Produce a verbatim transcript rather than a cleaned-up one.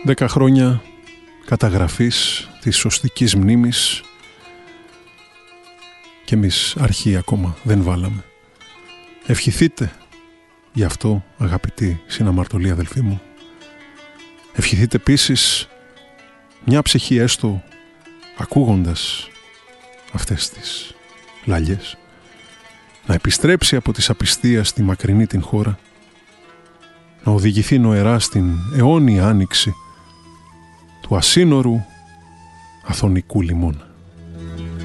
Δέκα χρόνια καταγραφής της σωστικής μνήμης και εμείς αρχή ακόμα δεν βάλαμε. Ευχηθείτε γι' αυτό, αγαπητοί συναμαρτωλοί αδελφοί μου. Ευχηθείτε επίσης μια ψυχή έστω ακούγοντας αυτές τις λαλιές να επιστρέψει από της απιστίας στη μακρινή την χώρα, να οδηγηθεί νοερά στην αιώνια άνοιξη του ασύνορου αθωνικού λιμώνα.